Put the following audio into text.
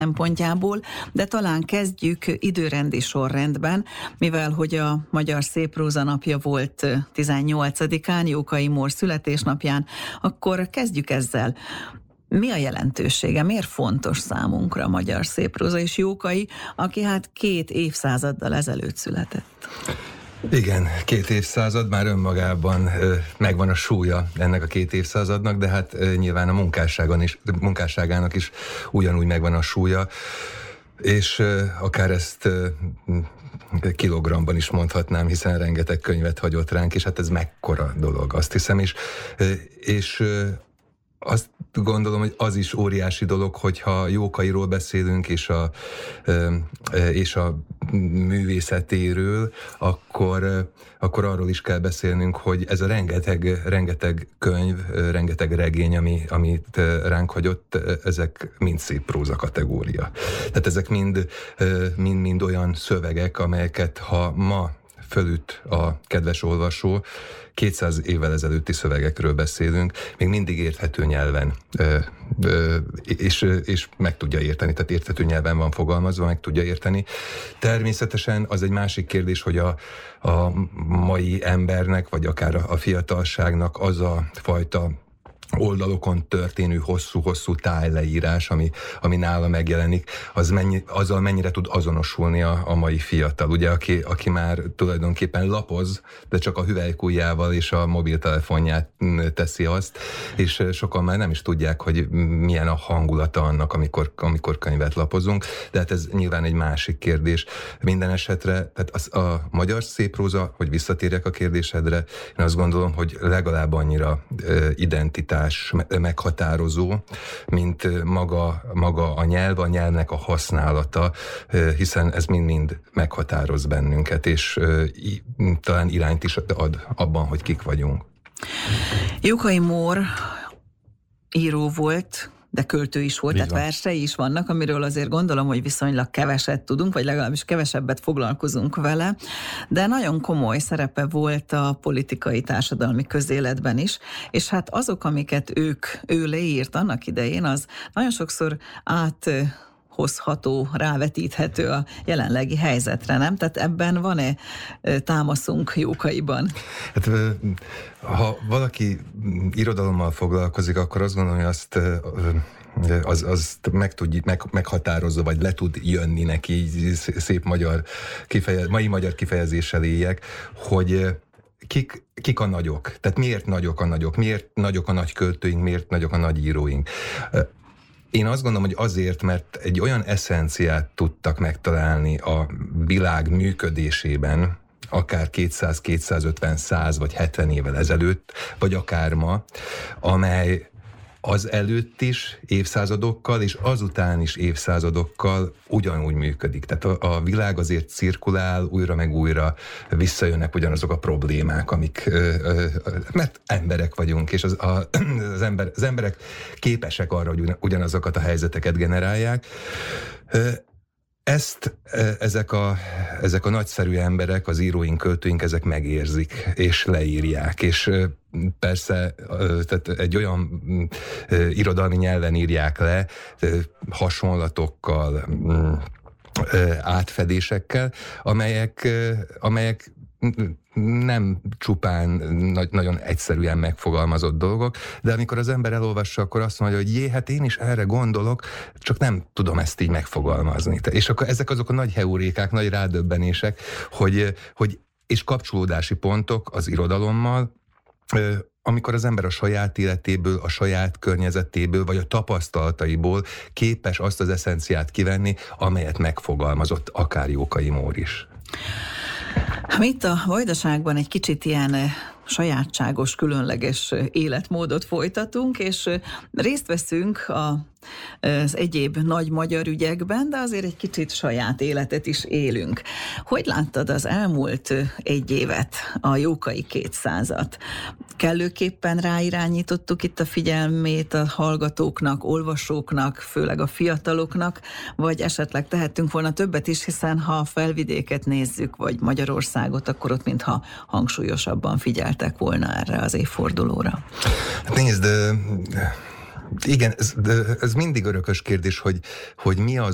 szempontjából, de talán kezdjük időrendi sorrendben, mivel hogy a Magyar Széppróza napja volt 18-án, Jókai Mór születésnapján, akkor kezdjük ezzel. Mi a jelentősége? Miért fontos számunkra a magyar széppróza és Jókai, aki hát 2 évszázaddal ezelőtt született? Igen, 2 évszázad, már önmagában megvan a súlya ennek a 2 évszázadnak, de hát nyilván a munkásságának is ugyanúgy megvan a súlya, és akár ezt kilogramban is mondhatnám, hiszen rengeteg könyvet hagyott ránk, és hát ez mekkora dolog, azt hiszem is. És azt gondolom, hogy az is óriási dolog, hogyha Jókairól beszélünk, és a művészetéről, akkor arról is kell beszélnünk, hogy ez a rengeteg könyv, rengeteg regény, amit ránk hagyott, ezek mind széppróza kategória. Tehát ezek mind olyan szövegek, amelyeket ha ma fölüt a kedves olvasó, 200 évvel ezelőtti szövegekről beszélünk, még mindig érthető nyelven, és meg tudja érteni, tehát érthető nyelven van fogalmazva, meg tudja érteni. Természetesen az egy másik kérdés, hogy a mai embernek, vagy akár a fiatalságnak az a fajta oldalokon történő hosszú tájleírás, ami nála megjelenik, azzal mennyire tud azonosulni a mai fiatal. Ugye, aki már tulajdonképpen lapoz, de csak a hüvelykujjával és a mobiltelefonját teszi azt, és sokan már nem is tudják, hogy milyen a hangulata annak, amikor könyvet lapozunk, de hát ez nyilván egy másik kérdés. Minden esetre, tehát a magyar széppróza, hogy visszatérjek a kérdésedre, én azt gondolom, hogy legalább annyira identitás meghatározó, mint maga a nyelv, a nyelvnek a használata, hiszen ez mind-mind meghatároz bennünket, és talán irányt is ad abban, hogy kik vagyunk. Jókai Mór író volt, de költő is volt, tehát versei is vannak, amiről azért gondolom, hogy viszonylag keveset tudunk, vagy legalábbis kevesebbet foglalkozunk vele, de nagyon komoly szerepe volt a politikai társadalmi közéletben is, és hát azok, amiket ő leírt annak idején, az nagyon sokszor hozható, rávetíthető a jelenlegi helyzetre, nem? Tehát ebben van-e támaszunk Jókaiban? Hát, ha valaki irodalommal foglalkozik, akkor azt gondolom, hogy azt meghatározza, vagy le tud jönni neki, szép mai magyar kifejezéssel éljek, hogy kik a nagyok? Tehát miért nagyok a nagyok? Miért nagyok a nagy költőink? Miért nagyok a nagy íróink? Én azt gondolom, hogy azért, mert egy olyan eszenciát tudtak megtalálni a világ működésében, akár 200, 250, 100 vagy 70 évvel ezelőtt, vagy akár ma, amely az előtt is évszázadokkal, és azután is évszázadokkal ugyanúgy működik. Tehát a világ azért cirkulál, újra meg újra visszajönnek ugyanazok a problémák, mert emberek vagyunk, és az emberek képesek arra, hogy ugyanazokat a helyzeteket generálják. Ezek a nagyszerű emberek, az íróink, költőink, ezek megérzik, és leírják, és persze tehát egy olyan irodalmi nyelven írják le, hasonlatokkal, átfedésekkel, amelyek nem csupán nagyon egyszerűen megfogalmazott dolgok, de amikor az ember elolvassa, akkor azt mondja, hogy hát én is erre gondolok, csak nem tudom ezt így megfogalmazni. És akkor ezek azok a nagy heurékák, nagy rádöbbenések, és kapcsolódási pontok az irodalommal, amikor az ember a saját életéből, a saját környezetéből, vagy a tapasztalataiból képes azt az eszenciát kivenni, amelyet megfogalmazott akár Jókai Mór is. Mi itt a Vajdaságban egy kicsit ilyen sajátságos, különleges életmódot folytatunk, és részt veszünk az egyéb nagy magyar ügyekben, de azért egy kicsit saját életet is élünk. Hogy láttad az elmúlt 1 évet, a Jókai 200-at? Kellőképpen ráirányítottuk itt a figyelmét a hallgatóknak, olvasóknak, főleg a fiataloknak, vagy esetleg tehettünk volna többet is, hiszen ha a Felvidéket nézzük, vagy Magyarországot, akkor ott mintha hangsúlyosabban figyeltek volna erre az évfordulóra. Nézd, igen, ez mindig örökös kérdés, hogy mi az,